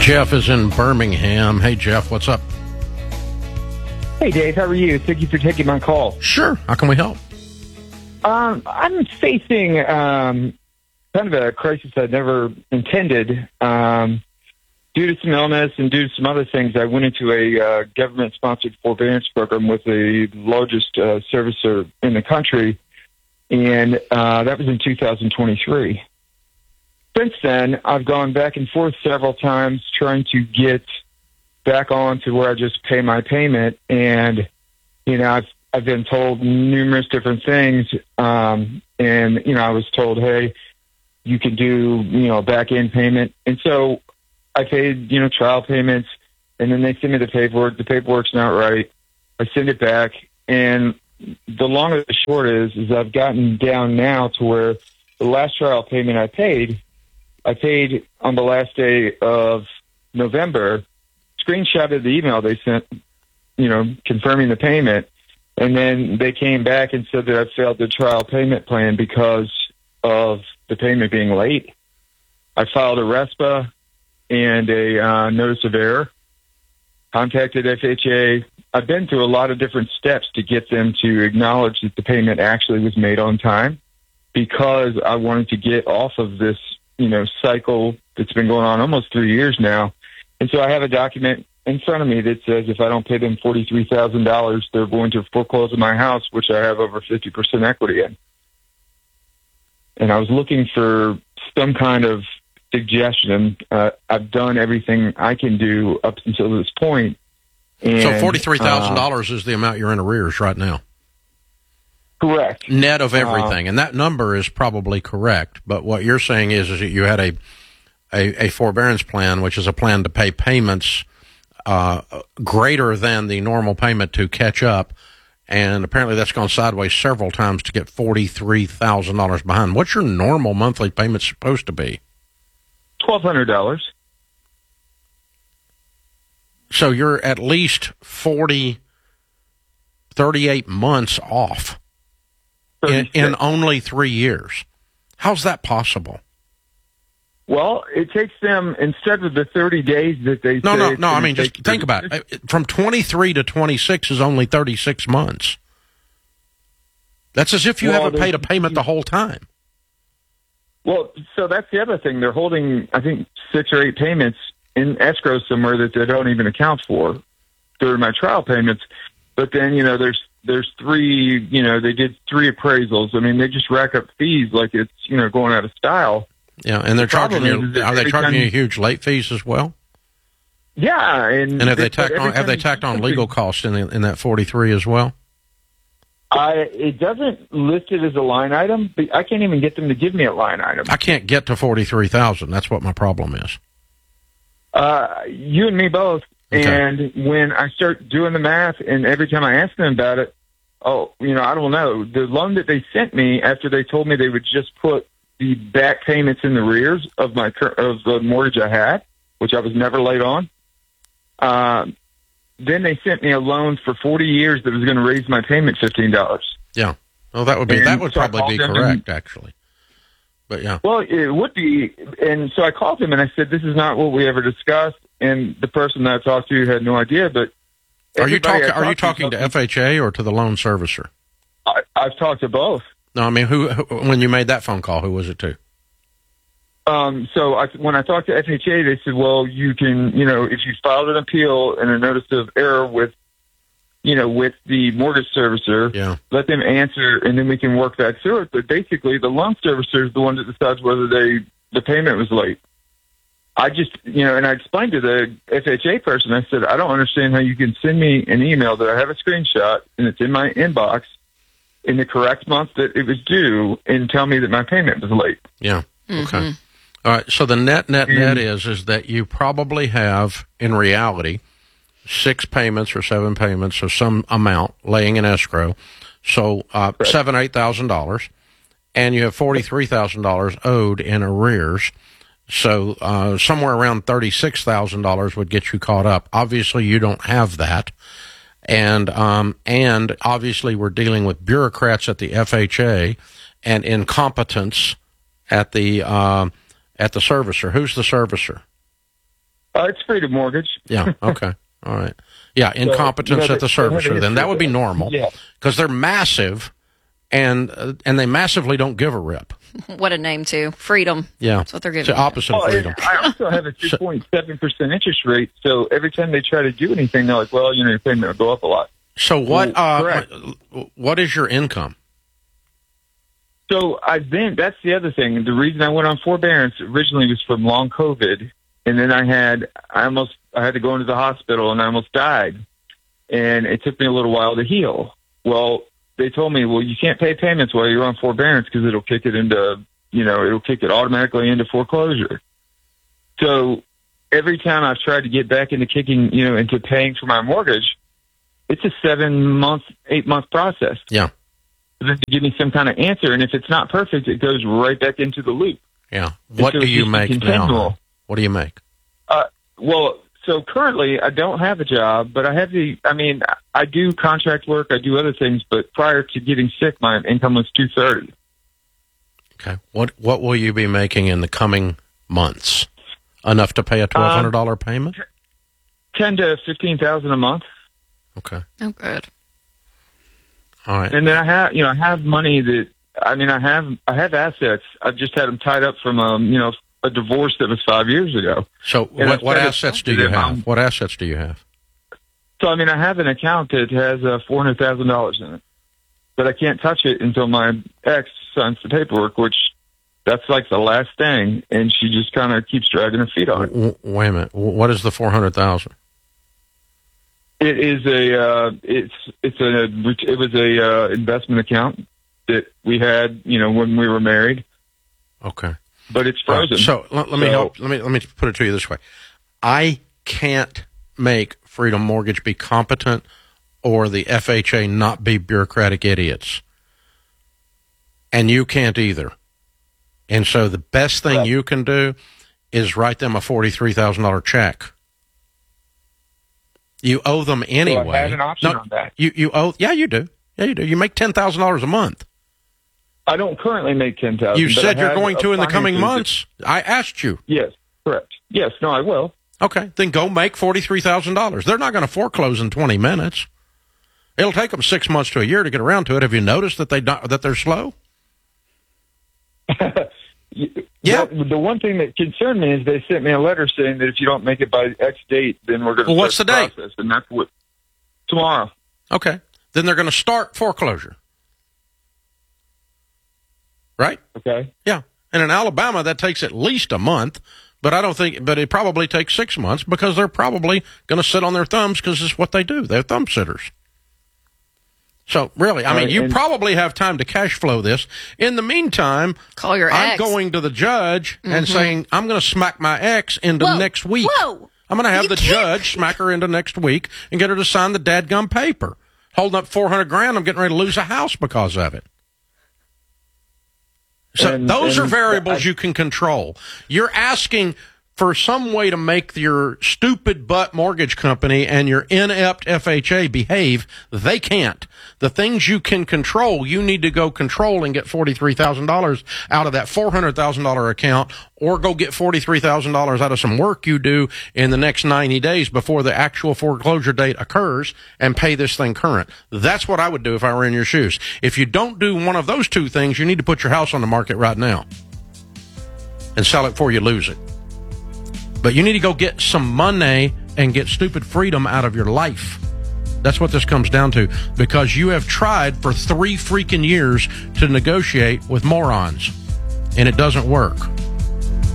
Jeff is in Birmingham. Hey, Jeff, what's up? Hey, Dave, how are you? Thank you for taking my call. Sure. How can we help? I'm facing kind of a crisis I never intended. Due to some illness and due to some other things, I went into a government-sponsored forbearance program with the largest servicer in the country, and that was in 2023. Since then, I've gone back and forth several times trying to get back on to where I just pay my payment, and I've been told numerous different things, and I was told, hey, you can do a back end payment, and so I paid trial payments, and then they send me the paperwork. The paperwork's not right. I send it back, and the long and the short is I've gotten down now to where the last trial payment I paid on the last day of November, screenshotted the email they sent, confirming the payment. And then they came back and said that I failed the trial payment plan because of the payment being late. I filed a RESPA and a notice of error, contacted FHA. I've been through a lot of different steps to get them to acknowledge that the payment actually was made on time, because I wanted to get off of this cycle that's been going on almost 3 years now. And so I have a document in front of me that says if I don't pay them $43,000, they're going to foreclose on my house, which I have over 50% equity in. And I was looking for some kind of suggestion. I've done everything I can do up until this point. And, so $43,000 is the amount you're in arrears right now? Correct. Net of everything. And that number is probably correct. But what you're saying is that you had a forbearance plan, which is a plan to pay payments greater than the normal payment to catch up. And apparently that's gone sideways several times to get $43,000 behind. What's your normal monthly payment supposed to be? $1,200. So you're at least 38 months off in only 3 years. How's that possible? Well, it takes them, instead of the 30 days that they No, I mean, just think about it. From 23 to 26 is only 36 months. That's as if you haven't paid a payment the whole time. Well, so that's the other thing. They're holding, I think, 6 or 8 payments in escrow somewhere that they don't even account for during my trial payments. But then, there's 3, they did 3 appraisals. I mean, they just rack up fees like it's, going out of style. Yeah, and they're charging you. Are they charging you huge late fees as well? Yeah, and have they tacked on legal costs in that 43 as well? It doesn't list it as a line item, but I can't even get them to give me a line item. I can't get to 43,000. That's what my problem is. You and me both. Okay. And when I start doing the math, and every time I ask them about it, I don't know. The loan that they sent me after they told me they would just put the back payments in the rears of the mortgage I had, which I was never late on. Then they sent me a loan for 40 years that was going to raise my payment $15. Yeah. Well, that would probably be correct, actually. But yeah. Well, it would be. And so I called him and I said, this is not what we ever discussed. And the person that I talked to had no idea. But are you talking to FHA or to the loan servicer? I've talked to both. No, I mean, who when you made that phone call, who was it to? So when I talked to FHA, they said, well, you can, if you filed an appeal and a notice of error with the mortgage servicer, let them answer, and then we can work that through it. But basically, the loan servicer is the one that decides whether the payment was late. I just, and I explained to the FHA person, I said, I don't understand how you can send me an email that I have a screenshot, and it's in my inbox, in the correct month that it was due, and tell me that my payment was late. Yeah. Okay. Mm-hmm. All right. So the net is that you probably have, in reality, 6 payments or 7 payments of some amount laying in escrow. So $8,000, and you have $43,000 owed in arrears. So somewhere around $36,000 would get you caught up. Obviously, you don't have that. And obviously we're dealing with bureaucrats at the FHA and incompetence at the servicer. Who's the servicer? It's Freedom Mortgage. Yeah. Okay. All right. Yeah. Incompetence at the servicer. Then that would be normal. Yeah. Because they're massive, and they massively don't give a rip. What a name, too. Freedom. Yeah. That's what they're giving. It's the opposite of freedom. I also have a 2.7% interest rate, so every time they try to do anything, they're like, well, your payment will go up a lot. So what is your income? So that's the other thing. The reason I went on forbearance originally was from long COVID, and then I had to go into the hospital and I almost died, and it took me a little while to heal. Well, they told me, well, you can't pay payments while you're on forbearance because it'll kick it automatically into foreclosure. So every time I've tried to get back into into paying for my mortgage, it's a 8-month process. Yeah. To give me some kind of answer, and if it's not perfect, it goes right back into the loop. Yeah. What do you make now? What do you make? So currently I don't have a job, but I do contract work, I do other things, but prior to getting sick, my income was $230. Okay. What will you be making in the coming months? Enough to pay a $1,200 payment? $10,000 to $15,000 a month. Okay. Oh, good. All right. And then I have money that I have assets. I've just had them tied up from a divorce that was 5 years ago. So what assets do you have? What assets do you have? So I have an account that has $400,000 in it, but I can't touch it until my ex signs the paperwork, which that's like the last thing, and she just kind of keeps dragging her feet on it. Wait a minute. What is the $400,000? It is it was a investment account that we had, when we were married. Okay. But it's frozen. So let me put it to you this way. I can't make Freedom Mortgage be competent or the FHA not be bureaucratic idiots. And you can't either. And so the best thing you can do is write them a $43,000 check. You owe them anyway. So I have an option on that. You owe, yeah, you do. Yeah, you do. You make $10,000 a month. I don't currently make $10,000. You said you're going to in the coming months. I asked you. Yes, correct. Yes, no, I will. Okay, then go make $43,000. They're not going to foreclose in 20 minutes. It'll take them 6 months to a year to get around to it. Have you noticed that they're slow? Yeah. The one thing that concerned me is they sent me a letter saying that if you don't make it by X date, then we're going to what's the date? Process, and that's tomorrow. Okay, then they're going to start foreclosure. Right? Okay. Yeah. And in Alabama, that takes at least a month, but it probably takes 6 months because they're probably going to sit on their thumbs because it's what they do. They're thumb sitters. So really, you probably have time to cash flow this. In the meantime, call your I'm ex. going to the judge and saying, I'm going to smack my ex into next week. Whoa. I'm going to have the judge smack her into next week and get her to sign the dadgum paper. Holding up $400,000, I'm getting ready to lose a house because of it. So those are variables you can control. You're asking for some way to make your stupid butt mortgage company and your inept FHA behave. They can't. The things you can control, you need to go control and get $43,000 out of that $400,000 account, or go get $43,000 out of some work you do in the next 90 days before the actual foreclosure date occurs and pay this thing current. That's what I would do if I were in your shoes. If you don't do one of those two things, you need to put your house on the market right now and sell it before you lose it. But you need to go get some money and get stupid freedom out of your life. That's what this comes down to, because you have tried for 3 freaking years to negotiate with morons, and it doesn't work.